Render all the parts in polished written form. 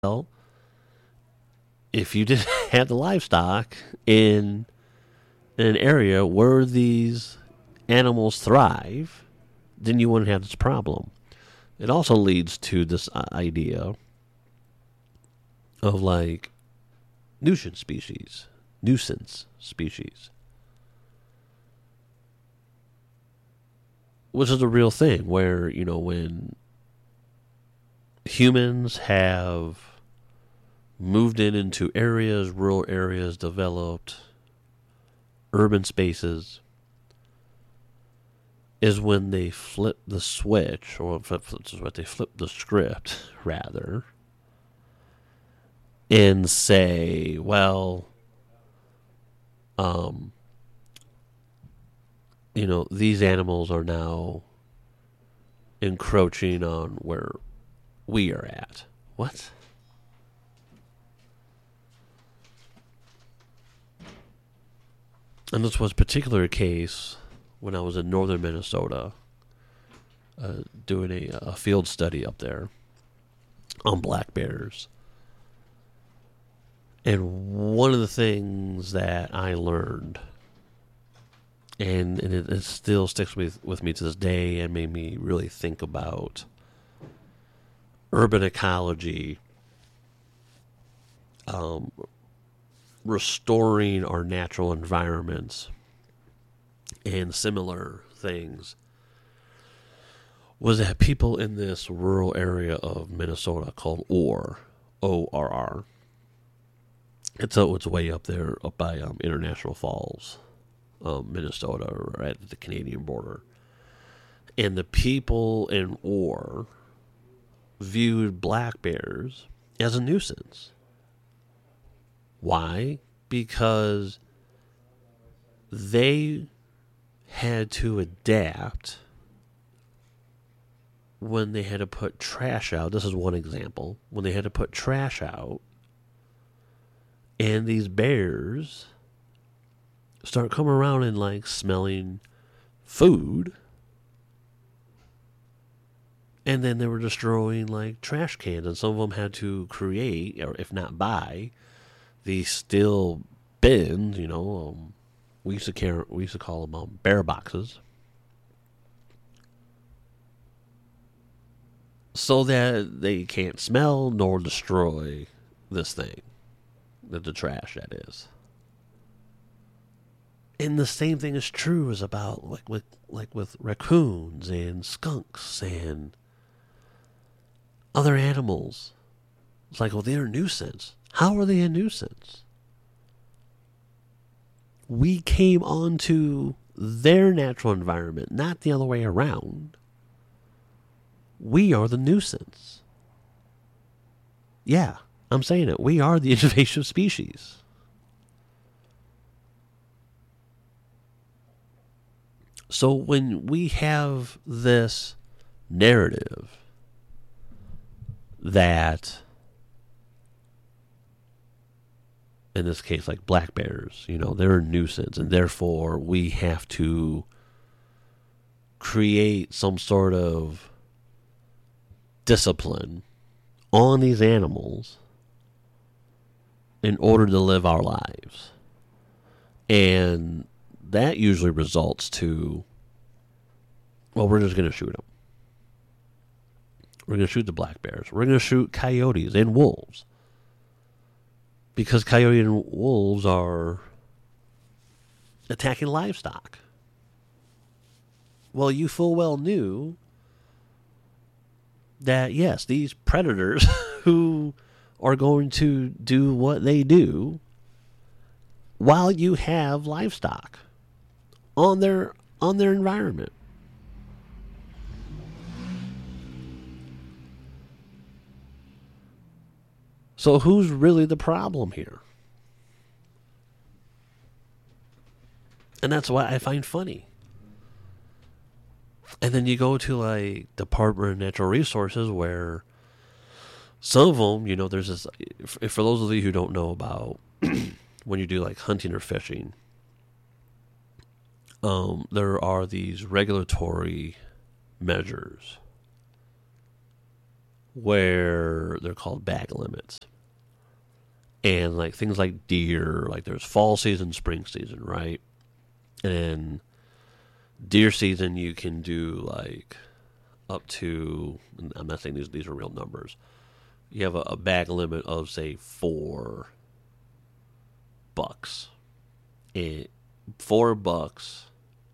Well, if you didn't have the livestock in an area where these animals thrive, then you wouldn't have this problem. It also leads to this idea of like nuisance species, which is a real thing where, when humans have moved into areas, rural areas, developed urban spaces, is when they flip the switch, or what they flip the script, rather, and say, well, these animals are now encroaching on where we are at. What? And this was a particular case when I was in northern Minnesota, doing a field study up there on black bears. And one of the things that I learned, and it still sticks with me to this day and made me really think about urban ecology, restoring our natural environments, and similar things, was that people in this rural area of Minnesota called Orr, ORR. It's way up there, up by International Falls, Minnesota, right at the Canadian border. And the people in Orr viewed black bears as a nuisance. Why? Because they had to adapt when they had to put trash out. This is one example. When they had to put trash out, and these bears start coming around and like smelling food, and then they were destroying like trash cans, and some of them had to create, or if not buy, these steel bins. We used to call them bear boxes, so that they can't smell nor destroy this thing, the trash that is. And the same thing is true as about with raccoons and skunks and other animals. It's like, well, they're a nuisance. How are they a nuisance? We came onto their natural environment, not the other way around. We are the nuisance. Yeah, I'm saying it. We are the invasive species. So when we have this narrative that, in this case, like black bears, they're a nuisance, and therefore we have to create some sort of discipline on these animals in order to live our lives. And that usually results to, well, we're just going to shoot them. We're going to shoot the black bears. We're going to shoot coyotes and wolves. Because coyotes and wolves are attacking livestock. Well, you full well knew that, yes, these predators who are going to do what they do while you have livestock on their environment. So who's really the problem here? And that's what I find funny. And then you go to like Department of Natural Resources, where some of them, there's this. For those of you who don't know about when you do like hunting or fishing, there are these regulatory measures where they're called bag limits. And like things like deer, like there's fall season, spring season, right? And deer season, you can do like up to, I'm not saying these are real numbers. You have a bag limit of say $4. And $4,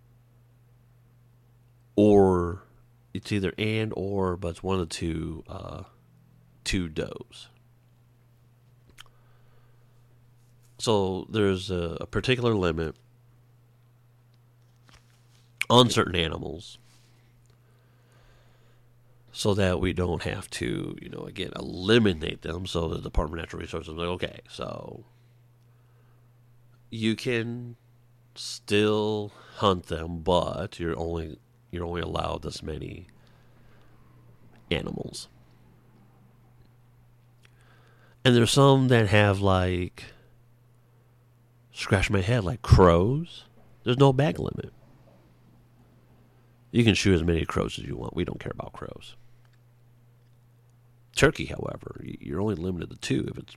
or it's either and or, but it's one of the two does. So there's a particular limit on certain animals, so that we don't have to, again, eliminate them. So the Department of Natural Resources is like, okay, so you can still hunt them, but you're only allowed this many animals. And there's some that have like, scratch my head, like crows. There's no bag limit. You can shoot as many crows as you want. We don't care about crows. Turkey, however, you're only limited to 2 if it's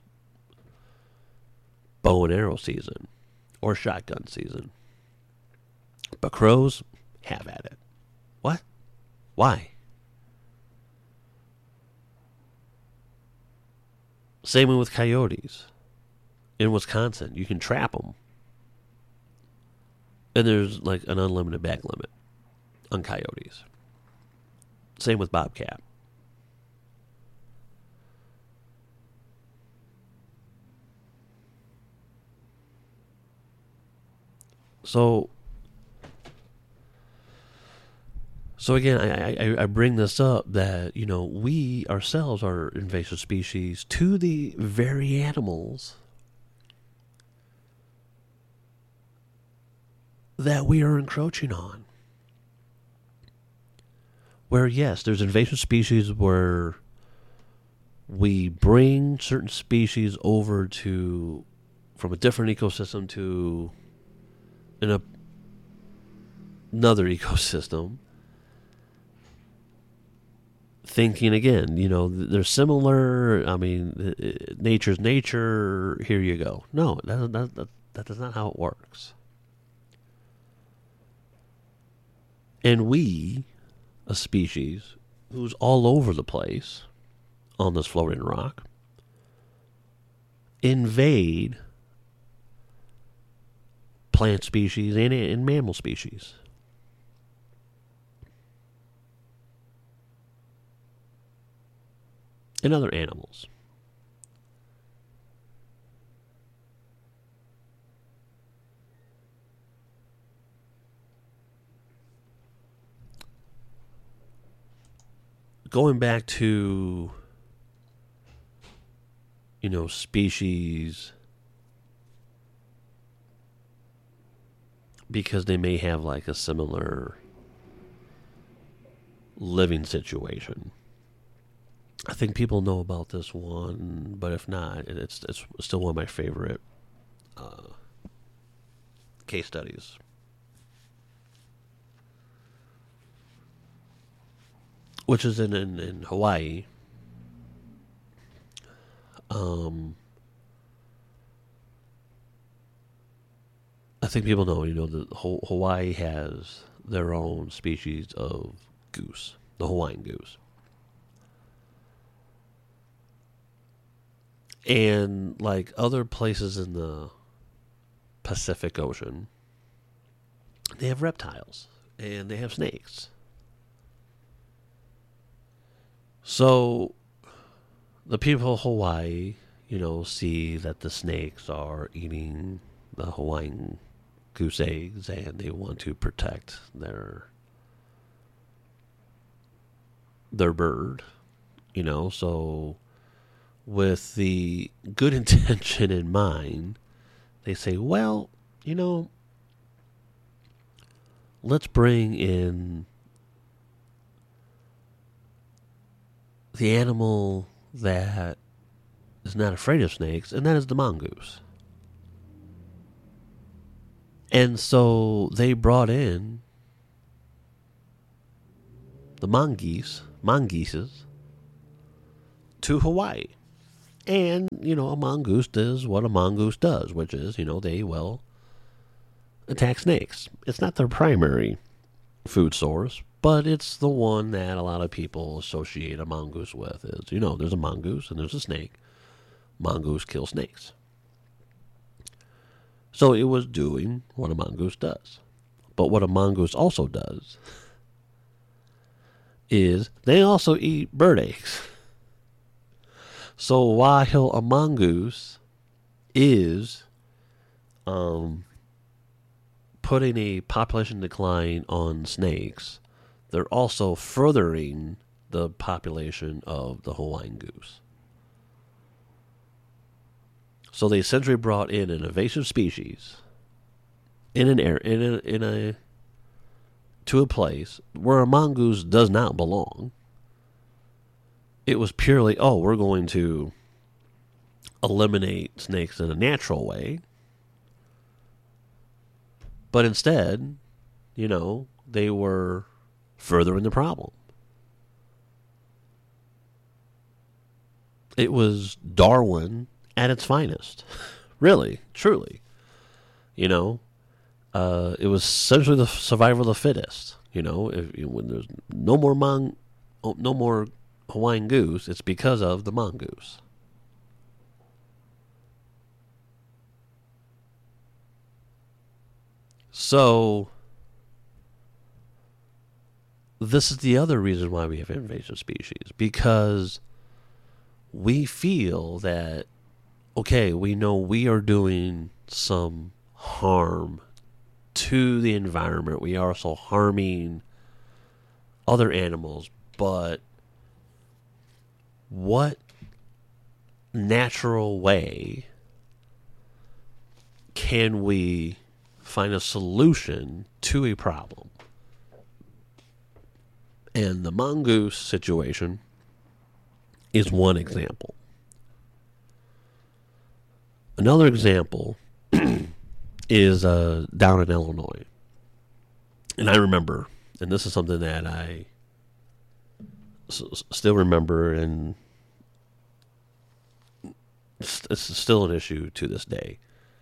bow and arrow season or shotgun season. But crows, have at it. What? Why? Same with coyotes. In Wisconsin, you can trap them. And there's like an unlimited bag limit on coyotes. Same with bobcat. So again, I bring this up that, we ourselves are invasive species to the very animals that we are encroaching on. Where, yes, there's invasive species where we bring certain species over from a different ecosystem to another ecosystem. Thinking again, they're similar. I mean, nature's nature. Here you go. No, that is not how it works. And we, a species who's all over the place on this floating rock, invade plant species and mammal species. And other animals. Going back to, species, because they may have like a similar living situation. I think people know about this one, but if not, it's still one of my favorite case studies. Which is in Hawaii. I think people know, that Hawaii has their own species of goose, the Hawaiian goose. And like other places in the Pacific Ocean, they have reptiles and they have snakes. So the people of Hawaii, see that the snakes are eating the Hawaiian goose eggs, and they want to protect their bird, so with the good intention in mind, they say, well, let's bring in the animal that is not afraid of snakes, and that is the mongoose. And so they brought in the mongooses, to Hawaii. And, a mongoose does what a mongoose does, which is, they will attack snakes. It's not their primary food source, but it's the one that a lot of people associate a mongoose with. Is, there's a mongoose and there's a snake. Mongoose kill snakes. So it was doing what a mongoose does. But what a mongoose also does is they also eat bird eggs. So while a mongoose is putting a population decline on snakes, they're also furthering the population of the Hawaiian goose. So they essentially brought in an invasive species to a place where a mongoose does not belong. It was purely, we're going to eliminate snakes in a natural way. But instead, they were furthering the problem. It was Darwin at its finest. Really, truly. It was essentially the survival of the fittest. When there's no more Hawaiian goose, it's because of the mongoose. So, this is the other reason why we have invasive species. Because we feel that, we know we are doing some harm to the environment. We are also harming other animals. But what natural way can we find a solution to a problem? And the mongoose situation is one example. Another example is down in Illinois. And I remember, and this is something that I still remember, and it's still an issue to this day.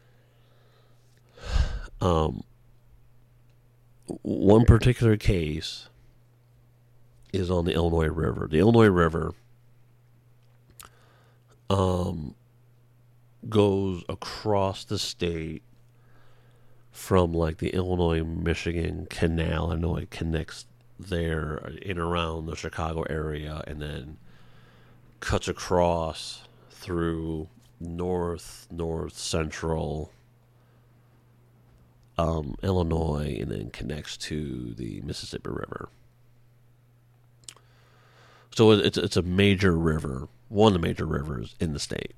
One particular case is on the Illinois River. The Illinois River goes across the state from the Illinois-Michigan Canal. I know it connects there in around the Chicago area, and then cuts across through north central Illinois, and then connects to the Mississippi River. So it's a major river, one of the major rivers in the state.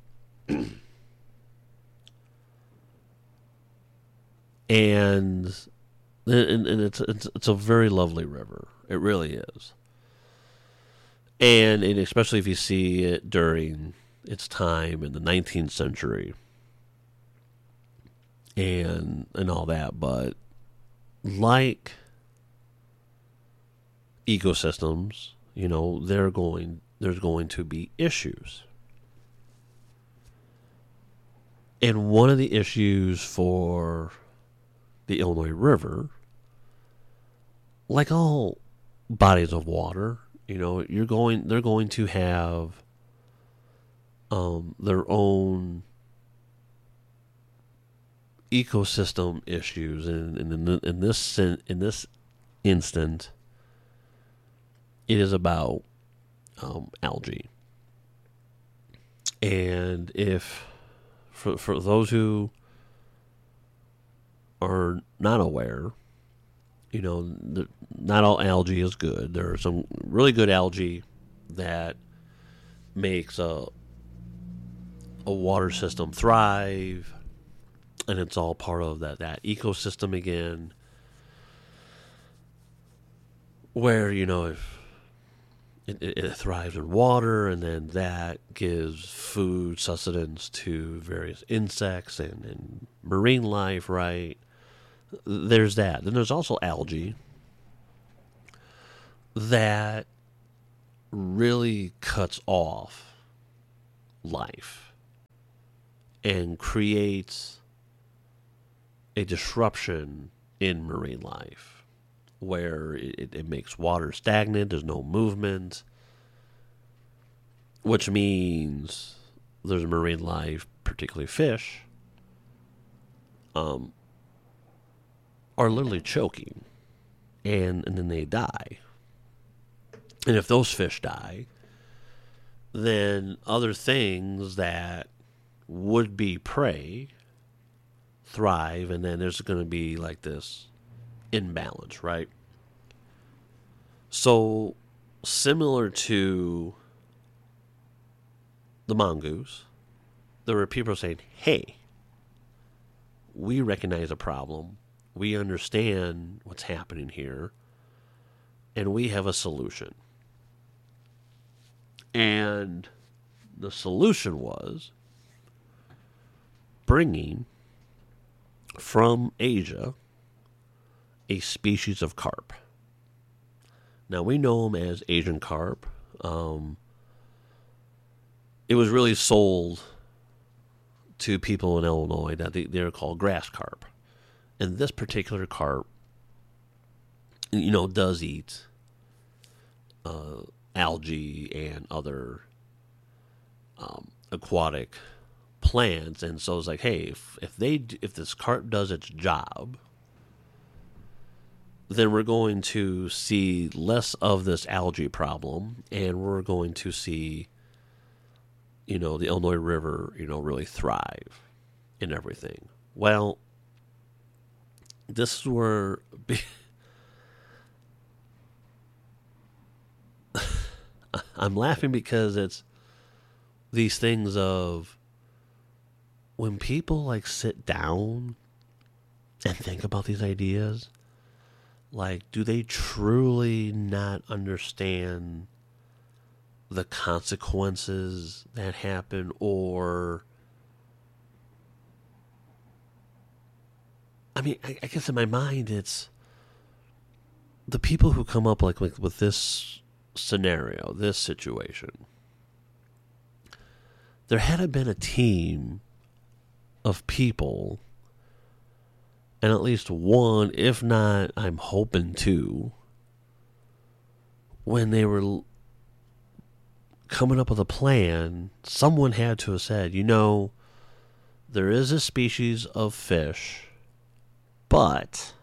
And it's a very lovely river. It really is. And especially if you see it during its time in the 19th century and all that. But like ecosystems, there's going to be issues. And one of the issues for the Illinois River, like all bodies of water, they're going to have their own ecosystem issues, and in this instant, it is about algae. And if for those who are not aware, not all algae is good. There are some really good algae that makes a water system thrive, and it's all part of that ecosystem again, where if it thrives in water, and then that gives food sustenance to various insects and marine life, right? There's that. Then there's also algae that really cuts off life and creates a disruption in marine life where it makes water stagnant, there's no movement, which means there's marine life, particularly fish, are literally choking, and then they die. And if those fish die, then other things that would be prey thrive, and then there's going to be like this imbalance, right? So, similar to the mongoose, there were people saying, hey, we recognize a problem, we understand what's happening here, and we have a solution. And the solution was bringing from Asia a species of carp. Now, we know them as Asian carp. It was really sold to people in Illinois that they're called grass carp. And this particular carp, does eat algae and other aquatic plants, and so it's like, hey, if this carp does its job, then we're going to see less of this algae problem, and we're going to see, the Illinois River, really thrive and everything. Well, this is where I'm laughing because it's these things of when people like sit down and think about these ideas, like, do they truly not understand the consequences that happen? Or, I mean, I guess in my mind, it's the people who come up like with this scenario, this situation. There had been a team of people, and at least one, if not, I'm hoping two, when they were coming up with a plan, someone had to have said, there is a species of fish, but